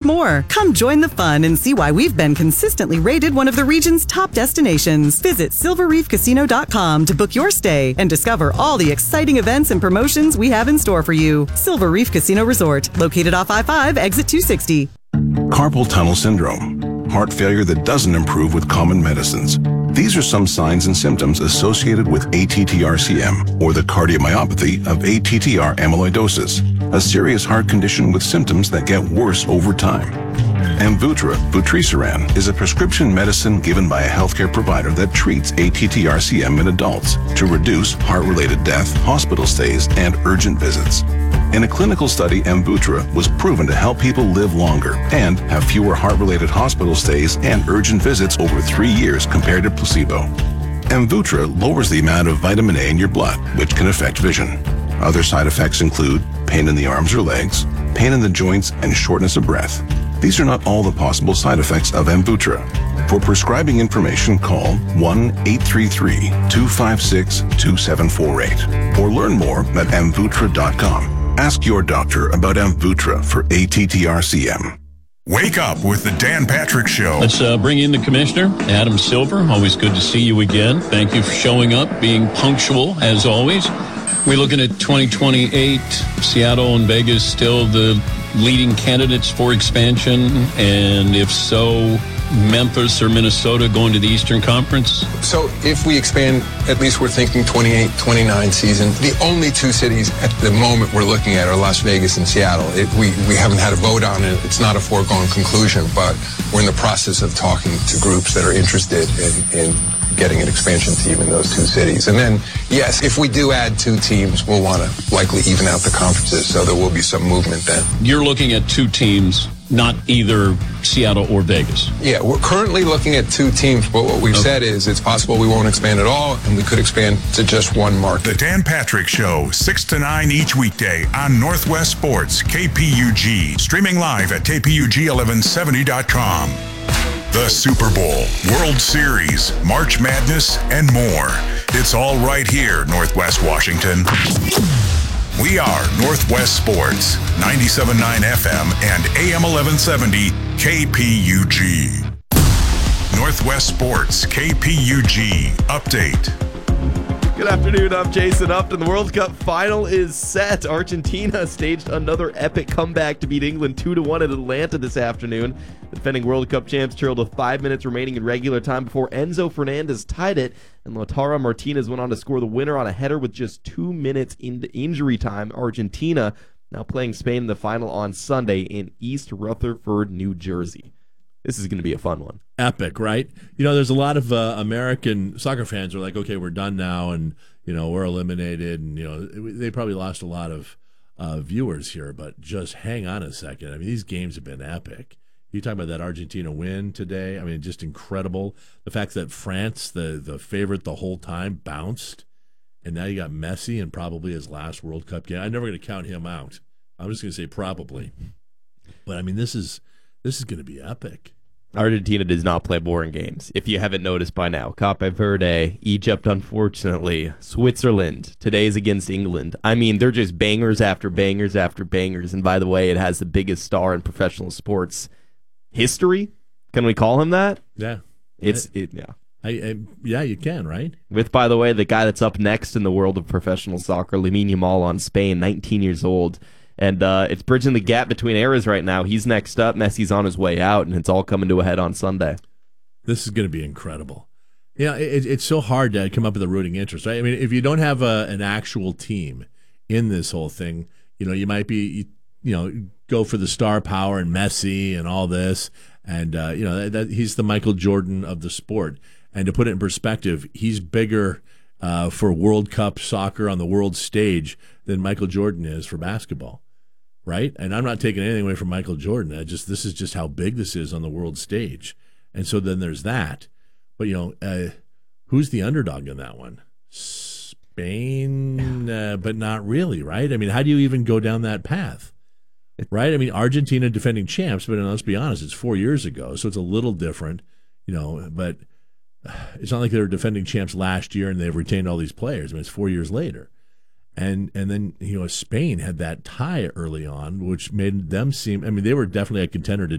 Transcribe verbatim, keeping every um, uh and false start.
more. Come join the fun and see why we've been consistently rated one of the region's top destinations. Visit silver reef casino dot com to book your stay and discover all the exciting events and promotions we have in store for you. Silver Reef Casino Resort, located off I five, exit two sixty. Carpal tunnel syndrome, heart failure that doesn't improve with common medicines. These are some signs and symptoms associated with A T T R C M, or the cardiomyopathy of A T T R amyloidosis, a serious heart condition with symptoms that get worse over time. Amvuttra, vutrisiran, is a prescription medicine given by a healthcare provider that treats A T T R C M in adults to reduce heart-related death, hospital stays, and urgent visits. In a clinical study, Amvuttra was proven to help people live longer and have fewer heart-related hospital stays and urgent visits over three years compared to placebo. Amvuttra lowers the amount of vitamin A in your blood, which can affect vision. Other side effects include pain in the arms or legs, pain in the joints, and shortness of breath. These are not all the possible side effects of Amvuttra. For prescribing information, call one eight three three, two five six, two seven four eight or learn more at amvuttra dot com. Ask your doctor about Amvuttra for A T T R C M. Wake up with the Dan Patrick Show. Let's uh, bring in the commissioner, Adam Silver. Always good to see you again. Thank you for showing up, being punctual as always. We're looking at twenty twenty-eight. Seattle and Vegas still the leading candidates for expansion, and if so, Memphis or Minnesota going to the Eastern Conference? So if we expand, at least we're thinking twenty-eight twenty-nine season. The only two cities at the moment we're looking at are Las Vegas and Seattle. It, we, we haven't had a vote on it. It's not a foregone conclusion, but we're in the process of talking to groups that are interested in, in getting an expansion team in those two cities. And then, yes, if we do add two teams, we'll want to likely even out the conferences, so there will be some movement then. You're looking at two teams, not either Seattle or Vegas. Yeah, we're currently looking at two teams, but what we've okay. said is it's possible we won't expand at all, and we could expand to just one market. The Dan Patrick Show, six to nine each weekday on Northwest Sports, K P U G. Streaming live at K P U G eleven seventy dot com. The Super Bowl, World Series, March Madness, and more. It's all right here, Northwest Washington. We are Northwest Sports, ninety-seven point nine F M and A M eleven seventy K P U G. Northwest Sports, K P U G. Update. Good afternoon, I'm Jason Upton. The World Cup final is set. Argentina staged another epic comeback to beat England two to one at Atlanta this afternoon. The defending World Cup champs trailed with five minutes remaining in regular time before Enzo Fernandez tied it, and Lautaro Martinez went on to score the winner on a header with just two minutes into injury time. Argentina now playing Spain in the final on Sunday in East Rutherford, New Jersey. This is going to be a fun one. Epic, right? You know, there's a lot of uh, American soccer fans who are like, okay, we're done now, and, you know, we're eliminated, and, you know, they probably lost a lot of uh, viewers here, but just hang on a second. I mean, these games have been epic. You talk about that Argentina win today. I mean, just incredible. The fact that France, the, the favorite the whole time, bounced, and now you got Messi in probably his last World Cup game. I'm never going to count him out. I'm just going to say probably. But, I mean, this is... This is going to be epic. Argentina does not play boring games, if you haven't noticed by now. Cape Verde, Egypt, unfortunately, Switzerland. Today's against England. I mean, they're just bangers after bangers after bangers. And by the way, it has the biggest star in professional sports history. Can we call him that? Yeah. It's it, yeah. I, I, yeah, you can, right? With, by the way, the guy that's up next in the world of professional soccer, Lamine Yamal on Spain, nineteen years old. And uh, it's bridging the gap between eras right now. He's next up. Messi's on his way out, and it's all coming to a head on Sunday. This is going to be incredible. Yeah, it, it's so hard to come up with a rooting interest, right? I mean, if you don't have a, an actual team in this whole thing, you know, you might be, you, you know, go for the star power and Messi and all this, and uh, you know, that, that, he's the Michael Jordan of the sport. And to put it in perspective, he's bigger uh, for World Cup soccer on the world stage than Michael Jordan is for basketball. Right? And I'm not taking anything away from Michael Jordan. I just this is just how big this is on the world stage. And so then there's that. But, you know, uh, who's the underdog in that one? Spain, uh, but not really, right? I mean, how do you even go down that path? Right? I mean, Argentina defending champs, but let's be honest, it's four years ago, so it's a little different, you know, but it's not like they were defending champs last year and they've retained all these players. I mean, it's four years later. And and then, you know, Spain had that tie early on, which made them seem, I mean, they were definitely a contender to